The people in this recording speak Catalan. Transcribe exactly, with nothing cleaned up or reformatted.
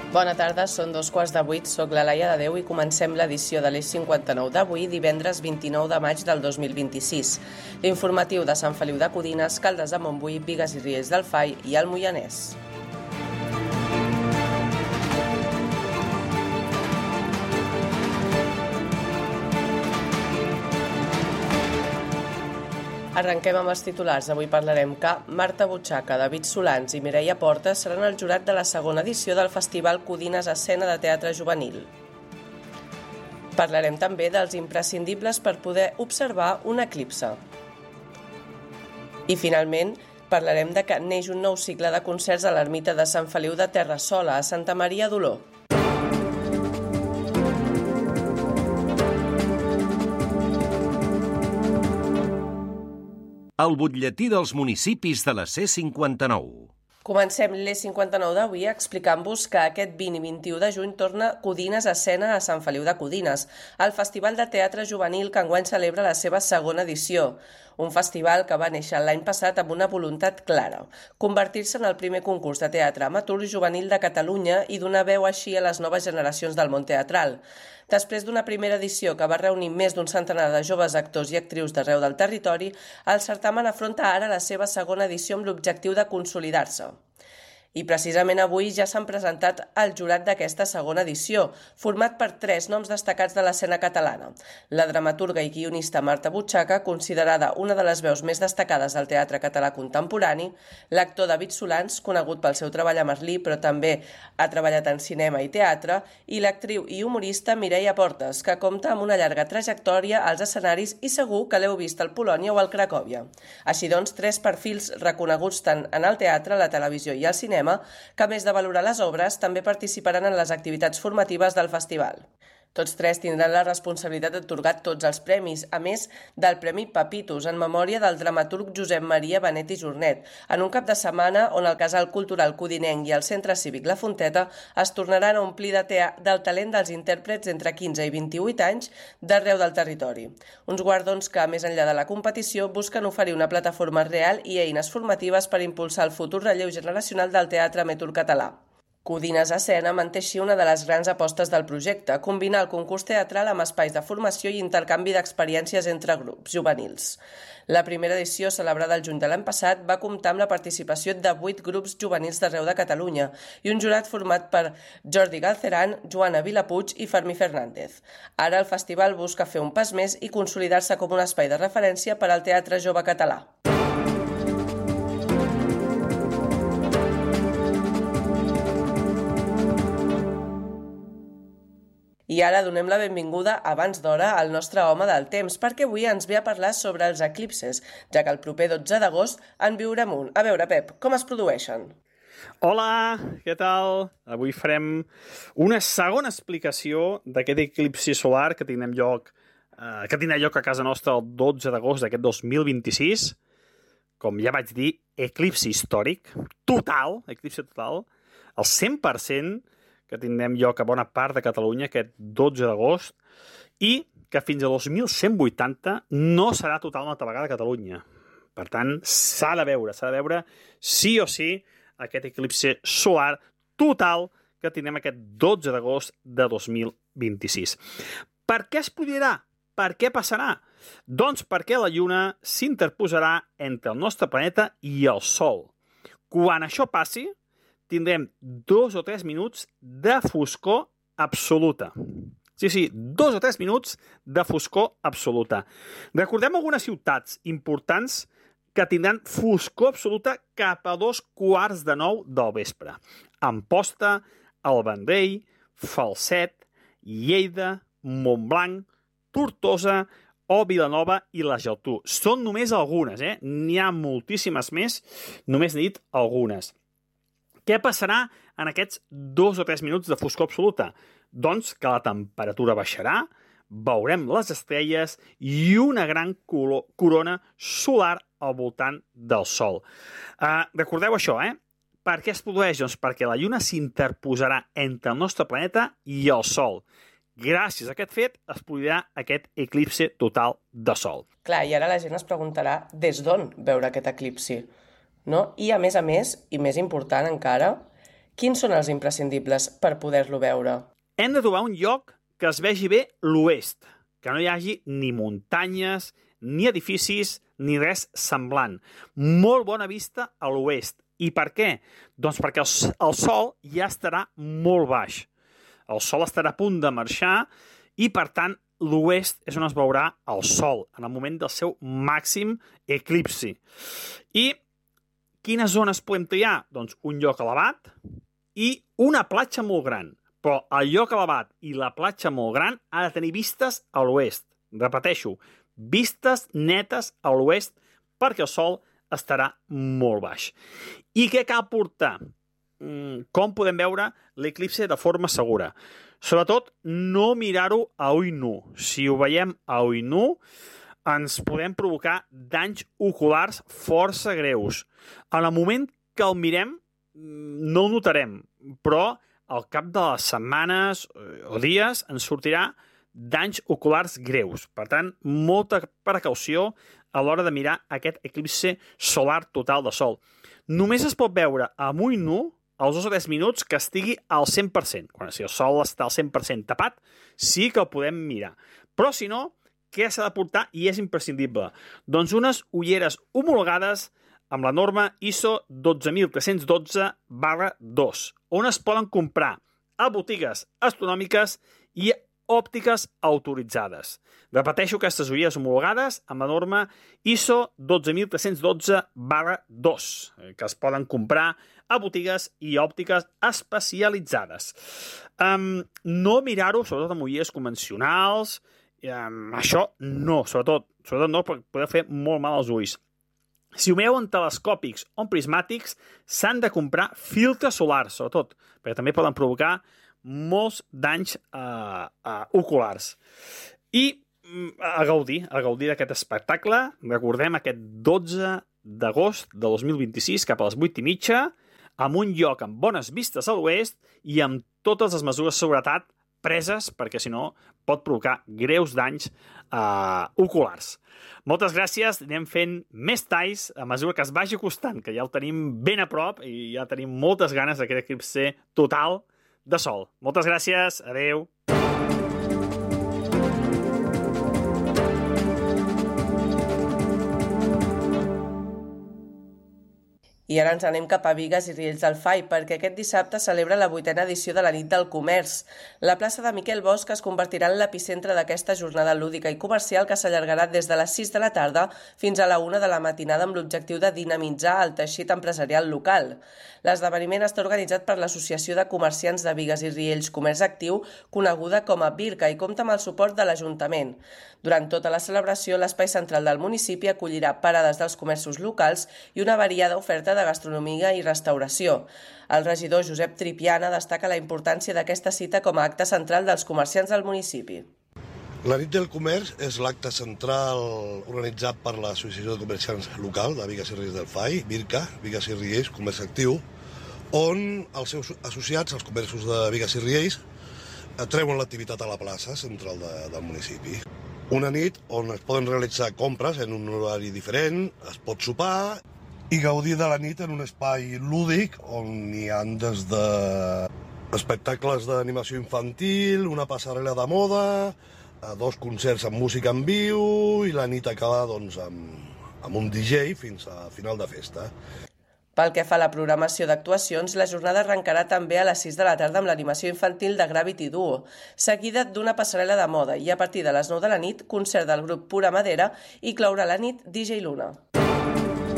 Bona tarda, són dos quarts de vuit, soc la Laia de Déu i comencem l'edició de l'Eix cinquanta-nou d'avui, divendres vint-i-nou de maig del dos mil vint-i-sis. L'informatiu de Sant Feliu de Codines, Caldes de Montbui, Bigues i Riells del Fai i el Moianès. Arrenquem amb els titulars. Avui parlarem que Marta Butxaca, David Solans i Mireia Portes seran el jurat de la segona edició del Festival Codines Escena de Teatre Juvenil. Parlarem també dels imprescindibles per poder observar un eclipse. I finalment, parlarem de que neix un nou cicle de concerts a l'ermita de Sant Feliu de Terrassola, a Santa Maria d'Oló. El butlletí dels municipis de la C cinquanta-nou. Comencem l'E cinquanta-nou d'avui explicant-vos que aquest vint i vint-i-u de juny torna Codines Escena a Sant Feliu de Codines, el Festival de Teatre Juvenil que enguany celebra la seva segona edició. Un festival que va néixer l'any passat amb una voluntat clara, convertir-se en el primer concurs de teatre amateur juvenil de Catalunya i donar veu així a les noves generacions del món teatral. Després d'una primera edició que va reunir més d'un centenar de joves actors i actrius d'arreu del territori, el certamen afronta ara la seva segona edició amb l'objectiu de consolidar-se. I precisament avui ja s'han presentat al jurat d'aquesta segona edició, format per tres noms destacats de l'escena catalana. La dramaturga i guionista Marta Butxaca, considerada una de les veus més destacades del teatre català contemporani, l'actor David Solans, conegut pel seu treball a Merlí, però també ha treballat en cinema i teatre, i l'actriu i humorista Mireia Portes, que compta amb una llarga trajectòria als escenaris i segur que l'heu vist al Polònia o al Cracòvia. Així doncs, tres perfils reconeguts tant en el teatre, la televisió i el cinema, que a més de valorar les obres, també participaran en les activitats formatives del festival. Tots tres tindran la responsabilitat d'atorgar tots els premis, a més del Premi Papitus, en memòria del dramaturg Josep Maria Benet i Jornet, en un cap de setmana on el Casal Cultural Codinenc i el Centre Cívic La Fonteta es tornaran a omplir de tea del talent dels intèrprets entre quinze i vint-i-vuit anys d'arreu del territori. Uns guardons que, més enllà de la competició, busquen oferir una plataforma real i eines formatives per impulsar el futur relleu generacional del teatre amateur català. Codines Escena manté així una de les grans apostes del projecte, combinar el concurs teatral amb espais de formació i intercanvi d'experiències entre grups juvenils. La primera edició, celebrada el juny de l'any passat, va comptar amb la participació de vuit grups juvenils d'arreu de Catalunya i un jurat format per Jordi Galceran, Joana Vilapuig i Fermí Fernández. Ara el festival busca fer un pas més i consolidar-se com un espai de referència per al teatre jove català. I ara donem la benvinguda abans d'hora al nostre home del temps, perquè avui ens ve a parlar sobre els eclipses, ja que el proper dotze d'agost en viurem un. A veure, Pep, com es produeixen? Hola, què tal? Avui farem una segona explicació d'aquest eclipsi solar que tindrem lloc, eh, que tindrà lloc a casa nostra el dotze d'agost d'aquest dos mil vint-i-sis. Com ja vaig dir, eclipsi històric, total, eclipsi total, el cent per cent que tindrem lloc a bona part de Catalunya aquest dotze d'agost i que fins a dos mil cent vuitanta no serà total una altra vegada a Catalunya. Per tant, s'ha de veure, s'ha de veure sí o sí aquest eclipsi solar total que tindrem aquest dotze d'agost de dos mil vint-i-sis. Per què es produirà? Per què passarà? Doncs perquè la Lluna s'interposarà entre el nostre planeta i el Sol. Quan això passi, tindrem dos o tres minuts de foscor absoluta. Sí, sí, dos o tres minuts de foscor absoluta. Recordem algunes ciutats importants que tindran foscor absoluta cap a dos quarts de nou del vespre. Amposta, el Vendrell, Falset, Lleida, Montblanc, Tortosa o Vilanova i la Geltrú. Són només algunes, eh? N'hi ha moltíssimes més, només n'he dit algunes. Què passarà en aquests dos o tres minuts de foscor absoluta? Doncs que la temperatura baixarà, veurem les estrelles i una gran corona solar al voltant del Sol. Uh, recordeu això, eh? Per què es produeix? Doncs perquè la Lluna s'interposarà entre el nostre planeta i el Sol. Gràcies a aquest fet es produirà aquest eclipsi total de Sol. Clar, i ara la gent es preguntarà des d'on veure aquest eclipsi, no? I a més a més, i més important encara, Quins són els imprescindibles per poder-lo veure? Hem de trobar un lloc que es vegi bé l'oest, que no hi hagi ni muntanyes, ni edificis, ni res semblant. Molt bona vista a l'oest. I per què? Doncs perquè el, el sol ja estarà molt baix. El sol estarà a punt de marxar i, per tant, l'oest és on es veurà el sol, en el moment del seu màxim eclipsi. I quines zones podem triar? Doncs un lloc elevat i una platja molt gran. Però el lloc elevat i la platja molt gran ha de tenir vistes a l'oest. Repeteixo, vistes netes a l'oest perquè el sol estarà molt baix. I què cal portar? Com podem veure l'eclipsi de forma segura? Sobretot, no mirar-ho a ull nu. Si ho veiem a ull nu, ens podem provocar danys oculars força greus. En el moment que el mirem, no ho notarem, però al cap de les setmanes o dies ens sortirà danys oculars greus. Per tant, molta precaució a l'hora de mirar aquest eclipsi solar total de sol. Només es pot veure amb ull nu als dos o tres minuts que estigui al cent per cent. Quan si el sol està al cent per cent tapat, sí que el podem mirar. Però si no, què s'ha de portar i és imprescindible? Doncs unes ulleres homologades amb la norma I S O dotze mil tres-cents dotze barra dos, on es poden comprar a botigues astronòmiques i òptiques autoritzades. Repeteixo, aquestes ulleres homologades amb la norma I S O dotze mil tres-cents dotze barra dos, que es poden comprar a botigues i òptiques especialitzades. Um, no mirar-ho, sobretot amb ulleres convencionals, um, això no, sobretot, sobretot no, perquè podeu fer molt mal als ulls. Si ho mireu en telescòpics o en prismàtics, s'han de comprar filtres solars, sobretot, perquè també poden provocar molts danys uh, uh, oculars. I a gaudir, a gaudir d'aquest espectacle. Recordem aquest dotze d'agost de dos mil vint-i-sis, cap a les vuit i mitja, amb un lloc amb bones vistes a l'oest i amb totes les mesures de seguretat preses, perquè si no pot provocar greus danys uh, oculars. Moltes gràcies, anem fent més talls a mesura que es vagi acostant, que ja el tenim ben a prop i ja tenim moltes ganes d'aquest eclipsi total de sol. Moltes gràcies, adeu. I ara ens anem cap a Bigues i Riells del Fai, perquè aquest dissabte celebra la vuitena edició de la Nit del Comerç. La plaça de Miquel Bosch es convertirà en l'epicentre d'aquesta jornada lúdica i comercial que s'allargarà des de les sis de la tarda fins a la una de la matinada amb l'objectiu de dinamitzar el teixit empresarial local. L'esdeveniment està organitzat per l'Associació de Comerciants de Bigues i Riells Comerç Actiu, coneguda com a BIRCA, i compta amb el suport de l'Ajuntament. Durant tota la celebració, l'espai central del municipi acollirà parades dels comerços locals i una variada oferta de gastronomia i restauració. El regidor Josep Tripiana destaca la importància d'aquesta cita com a acte central dels comerciants del municipi. La Nit del Comerç és l'acte central organitzat per l'Associació de Comerciants Local de Bigues i Riells del Fai, BIRCA, Bigues i Riells Comerç Actiu, on els seus associats, els comerços de Bigues i Riells, treuen l'activitat a la plaça central de, del municipi. Una nit on es poden realitzar compres en un horari diferent, es pot sopar i gaudir de la nit en un espai lúdic on hi ha des de espectacles d'animació infantil, una passarel·la de moda, dos concerts amb música en viu i la nit acaba doncs, amb, amb un D J fins a final de festa. Pel que fa a la programació d'actuacions, la jornada arrencarà també a les sis de la tarda amb l'animació infantil de Gravity Duo, seguida d'una passarel·la de moda i a partir de les nou de la nit, concert del grup Pura Madera i clourà la nit D J Luna.